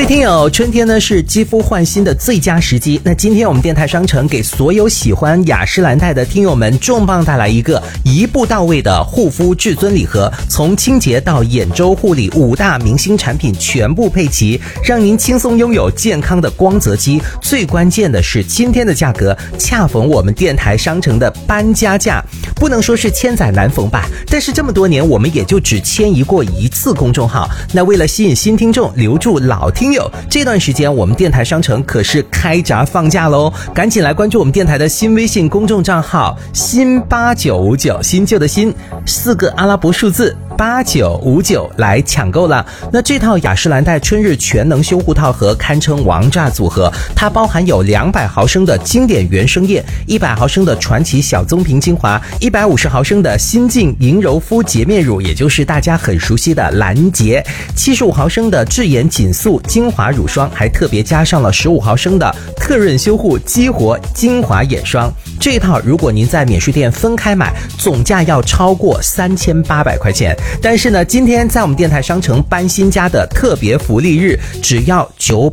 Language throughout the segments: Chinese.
位听友，春天呢是肌肤焕新的最佳时机。那今天我们电台商城给所有喜欢雅诗兰黛的听友们重磅带来一个一步到位的护肤至尊礼盒，从清洁到眼周护理5大明星产品全部配齐，让您轻松拥有健康的光泽肌。最关键的是今天的价格恰逢我们电台商城的搬家价，不能说是千载难逢吧，但是这么多年我们也就只迁移过一次公众号。那为了吸引新听众，留住老听友，这段时间我们电台商城可是开闸放假喽，赶紧来关注我们电台的新微信公众账号新8959，新旧的新4个阿拉伯数字8959来抢购了。那这套雅诗兰黛春日全能修护套盒堪称王炸组合，它包含有200毫升的经典原生液，100毫升的传奇小棕瓶精华，150毫升的新净莹柔肤洁面乳，也就是大家很熟悉的兰洁，75毫升的智妍紧素精华乳霜，还特别加上了15毫升的特润修护激活精华眼霜。这一套如果您在免税店分开买，总价要超过3800块钱，但是呢，今天在我们电台商城搬新家的特别福利日，只要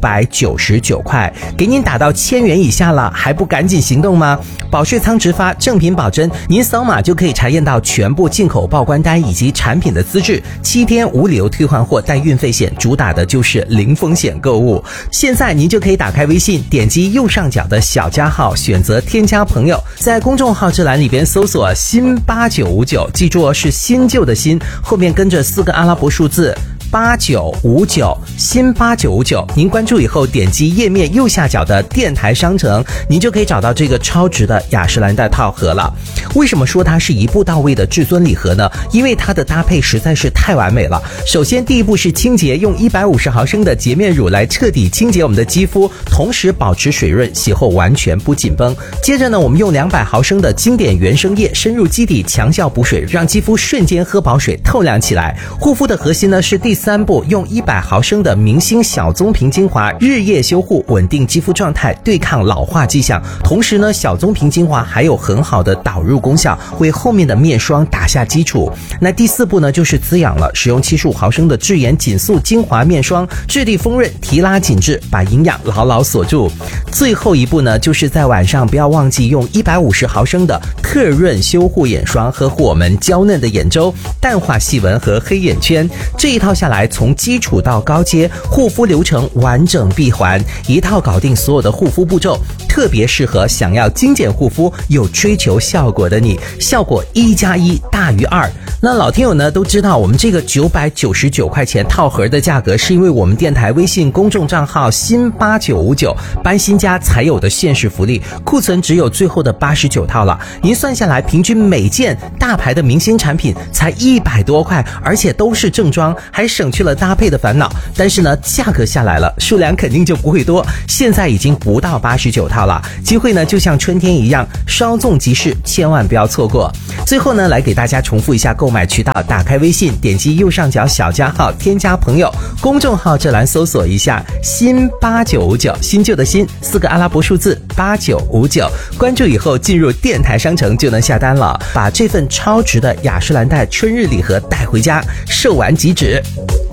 999块，给您打到1000元以下了，还不赶紧行动吗？保税仓直发，正品保真，您扫码就可以查验到全部进口报关单以及产品的资质，7天无理由退换货，带运费险，主打的就是零风险购物。现在您就可以打开微信，点击右上角的小加号，选择添加朋友，在公众号这栏里边搜索新8959，记住是新旧的新，后面跟着4个阿拉伯数字8959，新8959。您关注以后，点击页面右下角的电台商城，您就可以找到这个超值的雅诗兰黛套盒了。为什么说它是一步到位的至尊礼盒呢？因为它的搭配实在是太完美了。首先第一步是清洁，用150毫升的洁面乳来彻底清洁我们的肌肤，同时保持水润，洗后完全不紧绷。接着呢，我们用200毫升的经典原生液深入基底，强效补水，让肌肤瞬间喝饱水，透亮起来。护肤的核心呢是第3步，用100毫升的明星小棕瓶精华日夜修护，稳定肌肤状态，对抗老化迹象。同时呢，小棕瓶精华还有很好的导入功效，为后面的面霜打下基础。那第4步呢，就是滋养了，使用75毫升的智妍紧素精华面霜，质地丰润，提拉紧致，把营养牢牢锁住。最后一步呢，就是在晚上不要忘记用150毫升的特润修护眼霜，呵护我们娇嫩的眼周，淡化细纹和黑眼圈。这一套下来，从基础到高阶，护肤流程完整闭环，一套搞定所有的护肤步骤，特别适合想要精简护肤又追求效果的你，效果1+1大于2。那老听友呢都知道，我们这个999块钱套盒的价格，是因为我们电台微信公众账号新8959搬新家才有的限时福利，库存只有最后的89套了。您算下来，平均每件大牌的明星产品才100多块，而且都是正装，还省去了搭配的烦恼。但是呢，价格下来了，数量肯定就不会多，现在已经不到89套了。机会呢就像春天一样，稍纵即逝，千万不要错过。最后呢，来给大家重复一下购买渠道，打开微信，点击右上角小加号，添加朋友，公众号这栏搜索一下新8959，新旧的新4个阿拉伯数字8959，关注以后进入电台商城就能下单了，把这份超值的雅诗兰黛春日礼盒带回家，售完即止。